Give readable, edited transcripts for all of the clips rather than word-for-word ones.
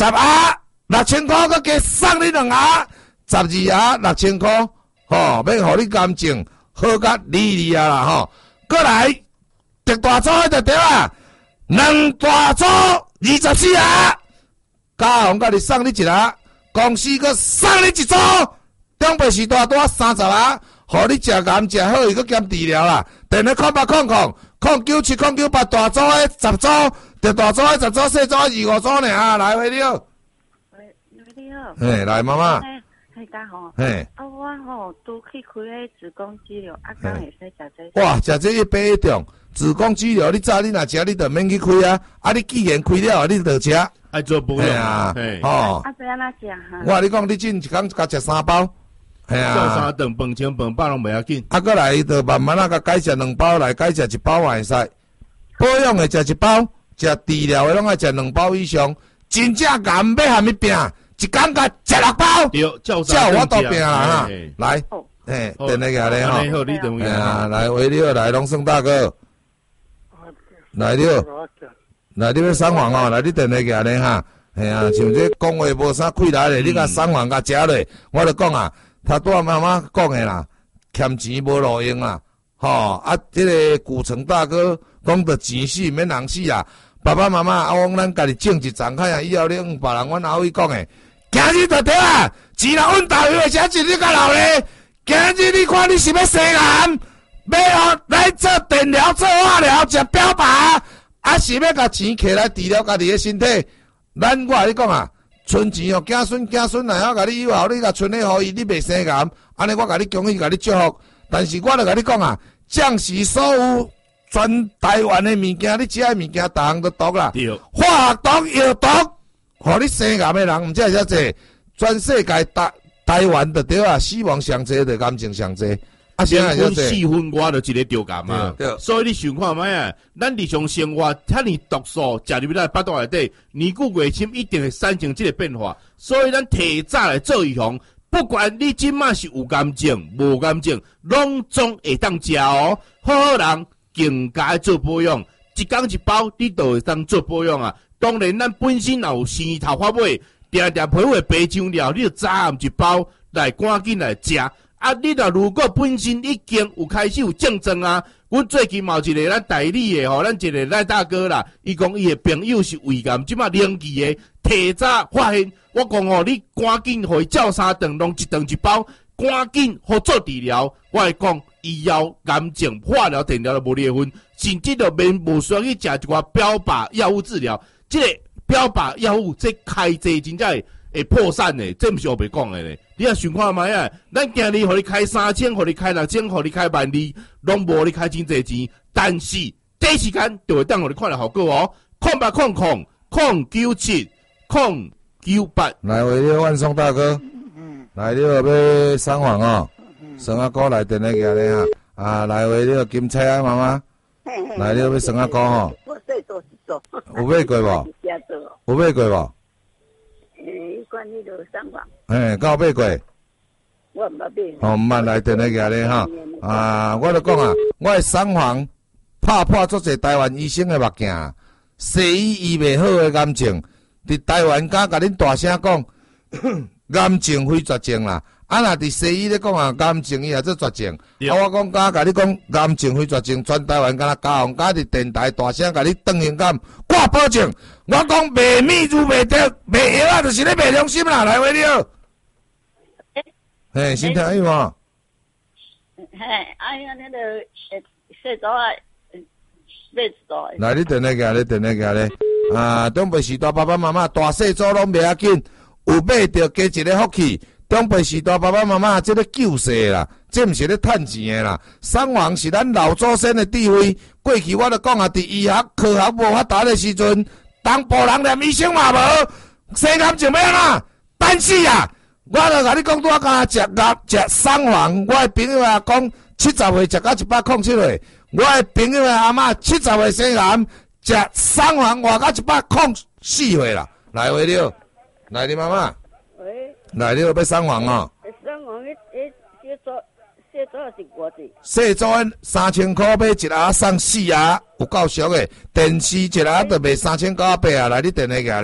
10盒6000块，佮加送你2盒，12盒6000块，吼，要互你感情好甲利啊啦吼。过来，特大组迄就对啊，2大组24盒，嘉宏甲你送你1盒，公司佮送你1组，中北时大多30盒，互你食咸食好，伊佮兼治疗啦。电话0800097098大组的10组，特大组的10组，小组的25组呢啊，来回了。 你好。 嘿，来妈妈。 嘿，嘉宏。 嘿。 我吼拄去开迄子宫肌瘤，敢会使食这？ 哇，食这100种子宫肌瘤，你早你若食，你就免去开啊。啊，你既然开了，你就食。 爱做保养啊。 哦。 这安怎食哈？ 我你讲，你一天甲食3包。 照三顿饭前饭饱拢袂要紧。 过来伊就慢慢个改食2包，来改食1包也会使。保养的食1包，食治疗的拢爱食2包以上。真正癌要含伊拼，一工甲食6包。 对，照我都拼啦哈。来，电话下咧吼。 好，你电话。 来，喂你好，来龙胜大哥。来你好，来你要送饭哦，来你电话下咧哈。嘿啊，像这讲话无啥气力咧，你甲送饭甲食咧，我就讲啊。他拄仔妈妈讲的啦，欠钱无路用啦，吼这个古城大哥讲着钱死免人死啊，爸爸妈妈往咱家己种一丛开啊，以后你用别人，阮阿伟讲的，今日就对啊，钱若阮大位写钱你甲老咧，今日你看你是要生癌，要来做电疗、做化疗、食标靶，还是要甲钱摕来治疗家己的身体？咱我甲你讲啊。存钱哦，子孙来我甲你以后你甲存咧互伊，你袂生癌，安尼我甲你恭喜，甲你祝福。但是我著甲你讲啊，将士所有全台湾的物件，你食的物件，逐项都毒啦。化学毒、药毒，互你生癌的人，毋只遮济，全世界台湾就对啊，死亡上济，就癌症上济。 3分4分外就一个着感啊，所以你想看卖啊，咱日常生活遐尼毒素食入来腹肚内底，年久月深一定会产生这个变化。所以咱提早来做预防，不管你即马是有癌症无癌症，拢总会当食哦。好人更加做保养，一工1包，你就会当做保养啊。当然，咱本身也有生头发尾，定定皮肤白上了，你就早暗1包来赶紧来食。你如果本身已经有开始有症状啊，阮最近嘛有一个咱代理的吼，咱一个赖大哥啦，伊讲伊的朋友是胃癌，即马零期的，提早发现，我讲哦，你赶紧互伊照3顿，弄1顿1包，赶紧互做治疗。我会讲，以后癌症、化疗、电疗都无离婚，甚至就无需要去食一寡标靶药物治疗。这个标靶药物这开剂真正会破产的，这毋是我袂讲的咧。你也想看卖啊？咱今日互你开3000，互你开6000，互你开12000，拢无你开真侪钱。但是第一时间就会当互你看到效果哦。0800097098。 来，喂，你万松大哥。来，你要送饭哦。送阿哥来电话下咧哈。啊，来，喂，你金彩啊妈妈。来，你要送阿哥吼。 我最多是做。 有买过无？有买过无？ 管你就送饭。 敢有买过？ 我毋捌买。 毋捌来电话下咧哈。我就讲啊，我的送房拍破足侪台湾医生的目镜，西医医袂好的癌症，伫台湾甲恁大声讲，癌症非绝症啦。若伫西医咧讲啊，癌症伊也做绝症。我讲甲你讲，癌症非绝症，全台湾敢若嘉宏甲伫电台大声甲你断言讲，我保证，我讲卖米如卖着，卖药啊，就是咧卖良心啦，来喂了。先听伊无？ 那个洗澡啊，买一组。 来，你电话下咧，电话下咧。中北时代爸爸妈妈大细组拢袂要紧，有买着加一个福气。中北时代爸爸妈妈，这个救世啦，这毋是咧趁钱的啦。送房是咱老祖先的智慧。过去我就讲啊，伫医学科学无发达的时阵，东部人连医生嘛无，生癌就咩啦？但是啊，我就甲你讲，我敢食送房，我的朋友啊讲，70岁食到107岁，我的朋友的阿嬷70岁生癌，食送房活到104岁啦。来喂了，来你妈妈。来，你要送房哦。 送房小组是偌济？ 小组3000块买1盒送4盒，有够俗的。电视1盒就卖3900啊！来，你电话下咧。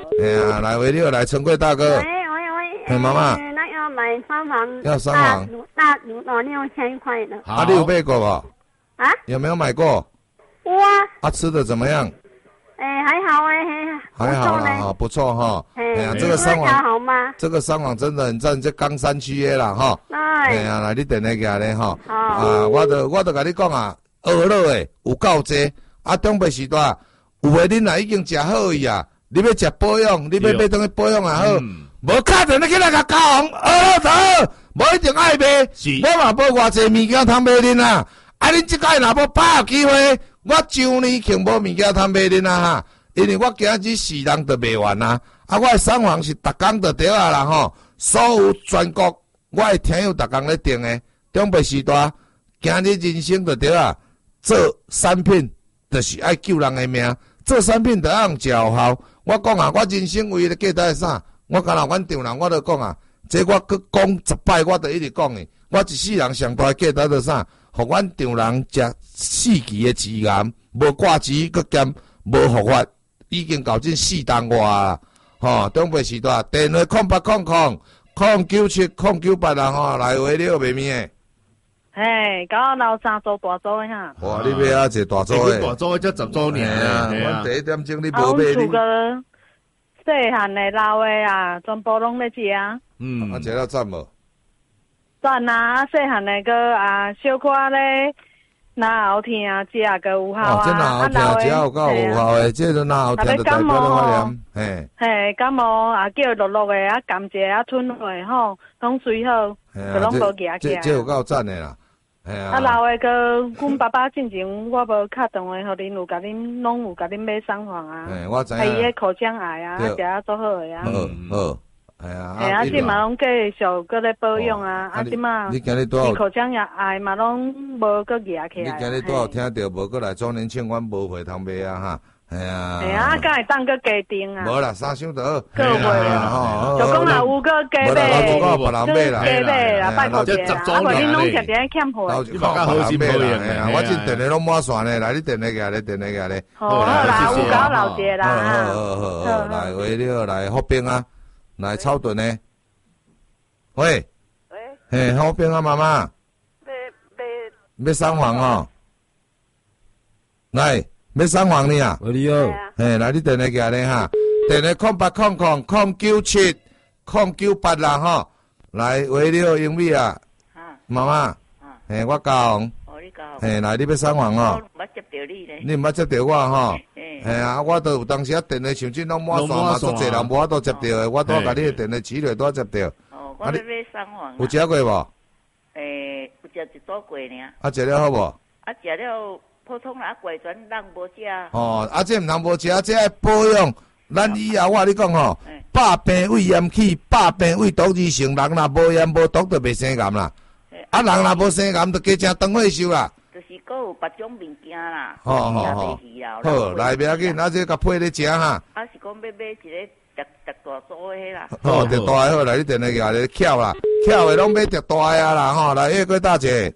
哎呀，来维六，来陈贵大哥。 喂， 妈妈， 那要买3房， 要3房， 那6000块的。 啊，你有买过吧？ 啊？ 有没有买过？ 有啊。 啊，吃的怎么样？ 还好还好啦，哈，不错哈。哎呀，这个3房好吗？ 这个3房真的很赞，这冈山区的啦，哈。哎呀，来你电话过来哈。啊，我都甲你讲啊，学乐的有够济，啊，中北时代有的恁也已经食好伊啊，你要食保养，你要买东西保养也好。无敲电你去那个交行，无一定爱买，我嘛无偌济物件通买恁啊。啊，恁即摆若无把握机会，我上年庆无物件通买恁啊哈，因为我今日4人就卖完啊。啊，我的3房是逐工就对啊啦吼，所有全国我的听友逐工咧订的，中北时代今日人生就对啊，做产品就是爱救人的命，做产品就要用食有效。我讲啊，我人生唯一的价值是啥？我敢若阮丈人，我就讲啊，这我去讲10摆，我就一直讲的。我一世人上大价值是啥？互阮丈人食4期的饲岩，无挂齿，佮兼无复发，已经到这4吨外啦。吼，中北时代电话0800097098啦吼，来回了卖面的。 嘿，甲我老三做大组的哈。 哇，你买啊一个大组的？ 大组的才10周年啊！ 阮第一点钟你无买你。 细汉的、老的啊，全部拢咧食。 啊，食了赞无？ 赞啊！细汉的个啊，小可咧，哪好听，食个有效啊。 真哪好听，食有够有效的，这都哪好听，就代表咧发炎。 嘿，感冒啊，叫落落的啊，甘蔗啊，春花吼，拢水好，就拢无夹起来。 这有够赞的啦。 啊，老的个，阮爸爸进前我无敲电话，互恁有甲恁拢有甲恁买3房啊。 我知影。 伊个口腔癌啊，食啊做好的啊。 好，哎呀。 哎啊，即嘛拢继续搁咧保养啊，啊即嘛， 你今日多口腔癌嘛拢无搁夹起来。 你今日多有听到无？过来周年庆，阮无会通买啊哈。哎呀， 敢会当搁加订啊？ 无啦，3箱就好。 够买啦，就讲若有搁加买，加买啦，拜托者啦。啊，无恁拢直直欠货。 你较好心买啦，我这电话拢满线咧，来你电话下咧，电话下咧。 好啦，有搞老姐啦。 好，来为了来福兵啊，来超顿呢。喂。嘿，福兵啊，妈妈。买3房哦。来。要3房呢啊？ 你好， 嘿，来你电话过来哈，电话0800097098啦哈，来为了英语啊，妈妈，嘿，我教， 你教， 嘿，来你要3房哦， 我捌接到你咧， 你毋捌接到我吼，嘿啊，我都有当时啊电话像真拢满线嘛，足侪人无法度接到的，我都甲你的电话起来都接到。 我要买3房。 有食过无？ 有食一组过尔。 啊，食了好无？ 啊，食了。普通啦，怪全人无食。 啊，这毋通无食，这爱保养。咱以后我你讲吼，百病胃炎起，百病胃毒而成。人若无炎无毒，就袂生癌啦。啊，人若无生癌，就加正长岁寿啦。 就是搁有别种物件啦。 好，来不要紧，啊，这甲配咧食哈。 啊，是讲要买一个特大组的啦。 特大的好，来你电话下咧巧啦，巧的拢买特大的啊啦吼，来月桂大姐。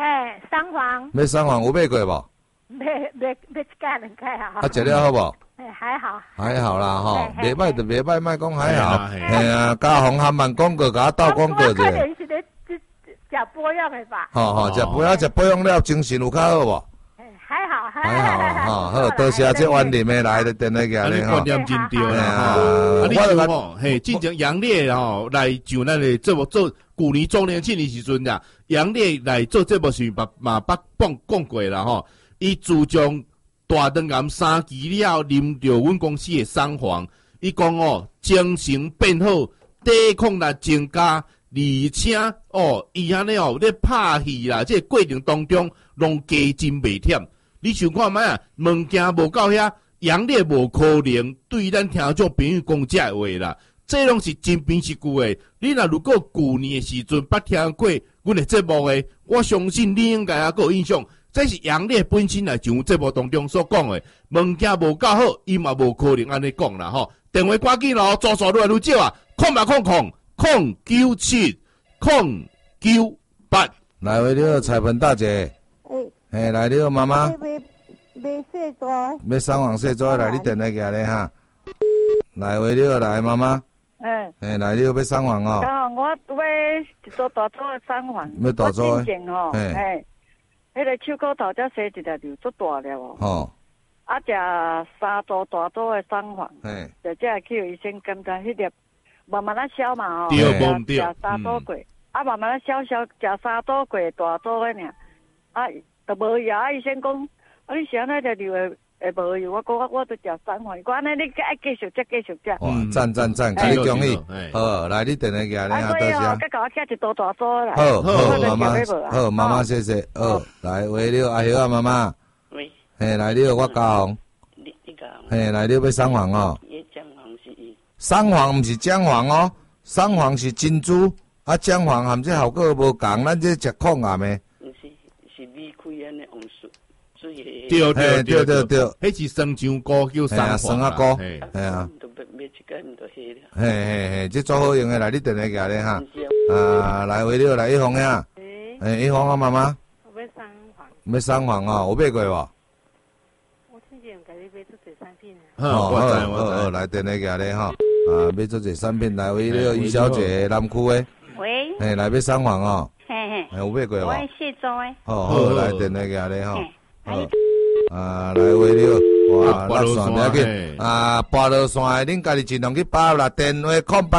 3房。 买3房有买过无？ 买一家2家好。 啊，食了好无？ 还好。 还好啦吼，袂歹就袂歹，莫讲还好。嘿啊，嘉宏还蛮广告，甲我斗广告者。 可能是咧食保养的吧。 食保养了，精神有较好无？ 还好。 好，多谢这万林的来的电话过来吼。 观念真对啦吼。你讲吼，嘿，进前杨烈吼来上咱的做旧年周年庆的时阵呀，杨烈来做这部时嘛捌讲过啦吼。伊自从大肠癌3期了，啉着阮公司的3房，伊讲哦，精神变好，抵抗力增加，而且哦，伊安尼哦，咧拍戏啦，这过程当中拢加真袂忝。你想看觅啊？物件无到遐，杨烈无可能对咱听众朋友讲这话啦。这拢是真凭实据的。你若如果旧年的时阵捌听过阮的节目的，我相信你应该还有印象。这是杨烈本身来上节目当中所讲的，物件无够好，伊嘛无可能安尼讲啦吼。电话赶紧咯，做数愈来愈少啊！08000998， 来为了彩盆大姐，来你好妈妈， 买小桌， 买3房小桌来，你电话过来哈。 来回了，来妈妈。来了要送房哦。 我要一座大座的送房。 要大座的。 我进前吼，迄个手骨头才生一粒瘤，足大粒哦。 哦。 啊，食3座大座的送房。就这去医生检查，迄粒慢慢啊消嘛吼。 对。 食3座过，啊慢慢啊消，食3座过大座的尔。啊，都无药啊！医生讲，啊你是安那粒瘤会无药？我讲我都食送房，我安尼你爱继续食。 哇，赞！给你恭喜。好，来你电话给你啊，多谢。 再给我寄一座大座来。 好，妈妈。好，妈妈谢谢。好，来喂了，阿兄啊，妈妈。 喂。 来了，我嘉宏。 你嘉宏。 来了要送房哦。 姜黄是伊。 送房毋是姜黄哦，送房是珍珠，啊姜黄含这效果无共，咱这食抗癌的。 是米开安尼红素， 对，迄是生姜菇叫生黄生啊菇，系啊。 都买一间唔都黑了。 嘿，这做好用的，来你电话寄咧哈。来为了来一红呀。一红啊妈妈。 我要送房。 要送房哦，有买过无？ 我之前甲你买做侪产品。 好，来电话寄咧哈。买做侪产品，来为了于小姐南区的。 喂。 来要送房哦。有买过无？ 我卸妆诶。 好，来电话寄咧吼。来为了，哇，落线了紧。跋落线的，恁家己尽量去拨啦。电话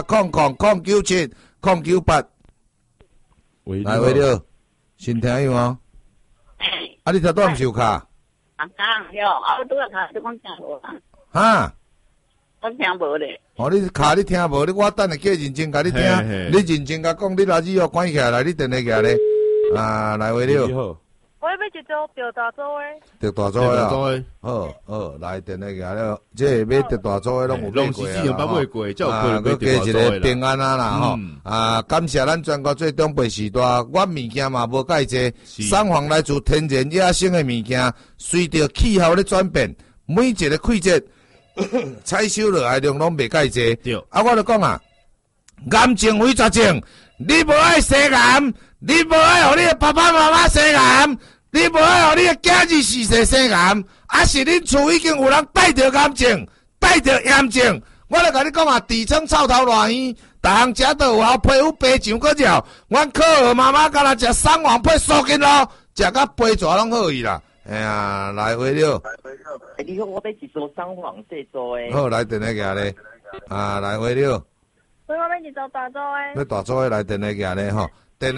0800097098。来为了，新听有哦。你头拄毋是有卡？ 讲哟，我拄个卡，你讲听无啦？ 哈？ 我听无咧。 你卡你听无？我等下叫认真甲你听。你认真甲讲，你垃圾要关起来，你电话寄咧。来为了。 我要一座着大座诶。 着大座诶。好，来电话寄了。这买着大座诶，拢有买过啊。佮加一个平安啊啦吼。感谢咱全国最长辈时代，我物件嘛无介济，送房来自天然野生诶物件，随着气候咧转变，每一个季节采收落来量拢袂介济。我就讲啊，癌症为绝症，你无爱生癌，你无爱互你的爸爸妈妈生癌，你无爱互你的囝儿逝世生癌，是恁厝已经有人带着癌症，带着炎症。我来甲你讲啊，痔疮臭头烂圆，逐项食都有效，皮肤白上搁照。阮可儿妈妈敢若食送房配素筋咯，食到皮蛇拢好去啦。来回了。 你好，我要一座送房细座诶。 好，来电话寄咧。来回了。 我要一座大座诶。 要大座诶，来电话寄咧吼。电话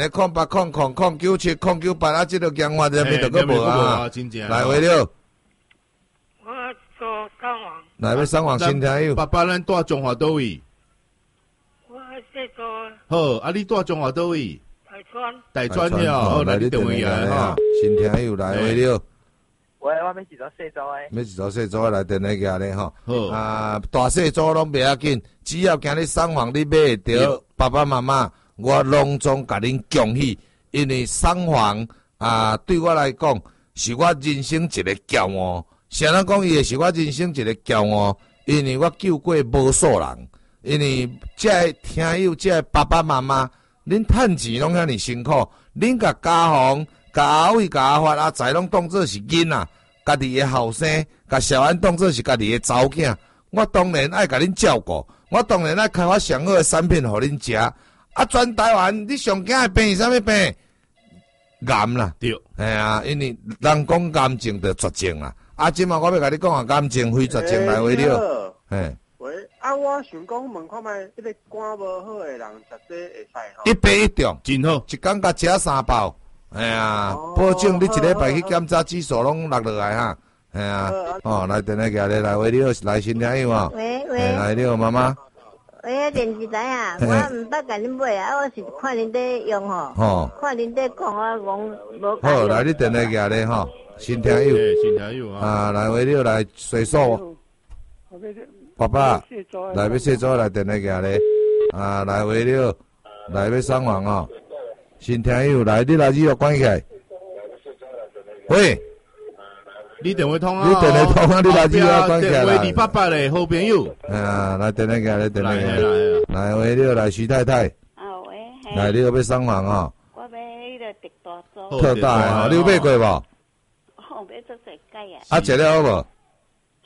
0800097098，这个电话这边就搁无啊。来回了。 我做送房。 来要送房新听友。 爸爸咱住中华倒位。 我细座。 好，你住中华倒位？ 台川了，好，来你电话来哈。 新听友来回了。 喂，我要一座细座诶。 要一座细座来电话寄咧吼。好。大细座拢袂要紧，只要今日送房你买着，爸爸妈妈。我隆重甲恁恭喜，因为送房对我来讲是我人生一个骄傲。谁人讲伊是我人生一个骄傲？因为我救过无数人，因为这听友、这爸爸妈妈，恁趁钱拢遐尼辛苦，恁甲家访、甲阿伟、甲阿发、阿仔拢当作是囡仔，家己的后生，甲小安当作是家己的查某囝。我当然爱甲恁照顾，我当然爱开发上好的产品互恁食。全台湾你上惊的病是啥物病？癌啦， 对， 因为人讲癌症就绝症啦。即嘛我要甲你讲癌症非绝症来为了。 喂，我想讲问看卖，迄个肝无好的人食这会使吼？ 一杯一中， 真好， 一工甲食3包。保证你一礼拜去检查指数拢落来哈。来电话寄咧，来为了来新听友啊。 喂， 来了妈妈。 喂，电视台啊，我毋捌甲恁买啊，我是看恁在用吼，看恁在讲啊，讲无。 好，来你电话寄咧吼，新听友， 新听友来为了来洗手。爸爸，来要洗澡来电话寄咧，来为了来要送房哦，新听友来，你垃圾要关起来。喂。 你电话通啊！ 你电话通啊！你垃圾要关起来啦！ 电话288嘞，好朋友。 来电话寄来，电话寄来喂，你来徐太太。 喂。 来，你要送房哦。 我买迄个特大座。 特大的，你有买过无？ 我买做侪届啊。 食了好无？ 真好。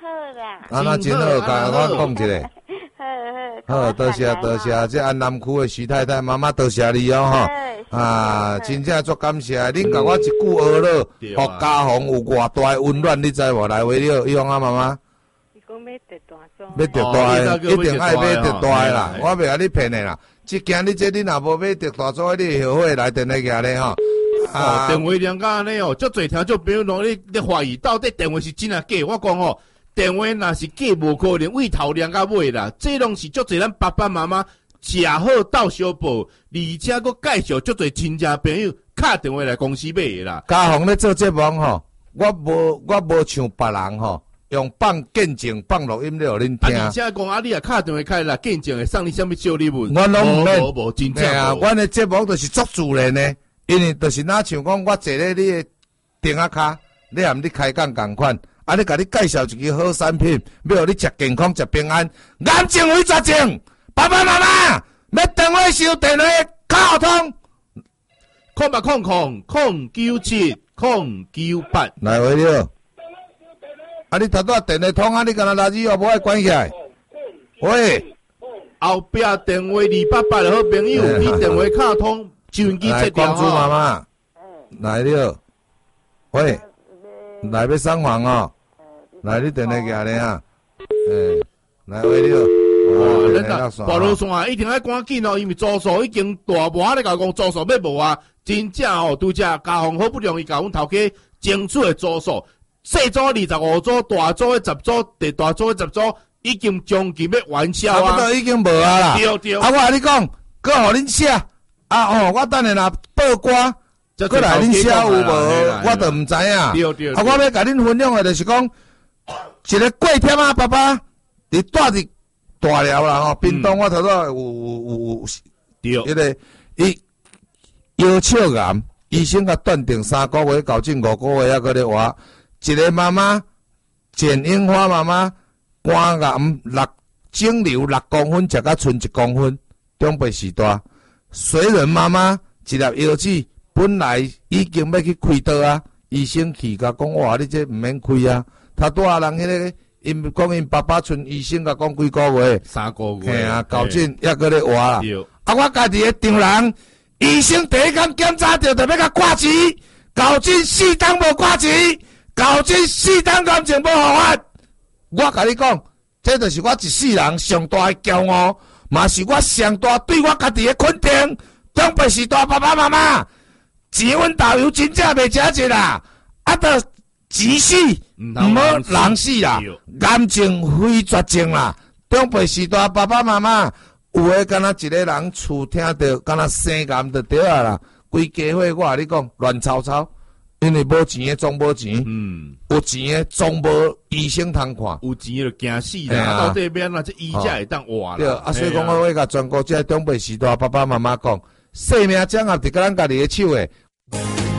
啦。 啊，那真好，甲我讲一下。好，多谢。这安南区的徐太太妈妈，多谢你哦吼。啊，真正足感谢，恁甲我一句话了，互家风有偌大的温暖，你知无？来为了用啊妈妈。 伊讲要得大庄。 要得大的，一定爱买得大的啦，我袂甲你骗的啦。即件你这你若无买得大庄，你后悔来电来个咧吼。 哦，电话量甲安尼哦，足侪听众朋友咧怀疑到底电话是真啊假？我讲哦，电话若是假，无可能为头量甲尾啦，这拢是足侪咱爸爸妈妈食好到小报，而且佫介绍足侪亲戚朋友打电话来公司买的啦。 家宏咧做节目吼，我无像别人吼。用放见证、放录音了，恁听。 而且讲啊，你也打电话开啦，见证会送你什么小礼物？ 我拢无，真正无。 啊，阮的节目就是足自然的，因为就是哪像讲我坐咧你的顶仔骹，你含你开讲共款，啊，你甲你介绍一支好产品，要互你食健康、食平安。眼睛为绝症，爸爸妈妈要电话收电话卡通 ，097-098 来回了。啊！你头拄电话通啊！你敢若垃圾哦，无爱关起来。喂， 后壁电话288的好朋友，你电话卡通，收音机切掉。 光珠妈妈，来了。喂，来要送房哦。来，你电话寄咧啊。来喂了。 哇，咱啊，大路线一定要赶紧哦，因为住宿已经大麻咧，甲讲住宿要无啊，真正哦，拄则家风好不容易甲阮头家争取的住宿。细组25组，大组的10组，第大组的10组，已经将近要完销啊！ 差不多已经无啊啦。 对。 啊，我甲你讲，搁互恁写啊我等下若报歌，搁来恁写有无？我都毋知影。 对。 啊，我要甲恁分享的就是讲，一个过忝啊，爸爸，伫住伫大寮啦吼，屏东我头拄有对， 迄个腰鞘癌，医生甲断定3个月到5个月，还搁咧活。一个妈妈，简樱花妈妈，肝癌肿瘤6公分，食到剩1公分，中背时大。水人妈妈，一粒药剂本来已经要去开刀啊，医生去甲讲，哇，你这毋免开啊。他多少人迄个，因讲因爸爸剩医生甲讲几个月 ，3个月， 嘿啊，搞准还搁咧活啦。啊，我家己的丈人，医生第一天检查着，就要甲挂钱，搞准4天无挂钱。搞这4天感情无合法，我甲你讲，这就是我一世人上大的骄傲，嘛是我上大对我家己的肯定。长辈是大爸爸妈妈，钱阮导游真正袂食一啦，啊，得钱死，毋好人死啦，感情非绝症啦。长辈是大爸爸妈妈，有诶敢若一个人厝听着，敢若生癌就对啊啦，规家伙我甲你讲乱吵吵。因为无钱的总无钱，有钱的总无医生通看， 有钱就惊死啦！到底要哪这医者会当活啦？ 对啊，所以讲我甲全国这长辈时代爸爸妈妈讲，生命掌握伫咱家己的手诶，